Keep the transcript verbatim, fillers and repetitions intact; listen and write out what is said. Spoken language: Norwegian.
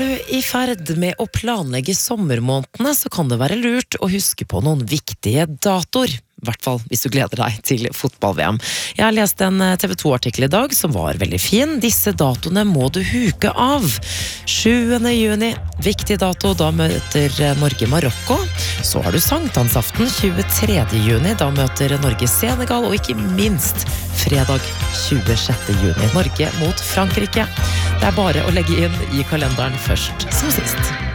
Er du i ferd med å planlegge sommermånedene, så kan det være lurt å huske på noen viktige datoer. I hvert fall hvis du gleder deg til fotball-V M. Jeg har lest en T V to-artikkel i dag som var veldig fin. Disse datoene må du huke av. sjuende juni, viktig dato, da møter Norge Marokko. Så har du sankthansaften tjuetredje juni, da møter Norge Senegal, og ikke minst fredag tjuesjette juni, Norge mot Frankrike. Det er bare å legge inn i kalenderen først som sist.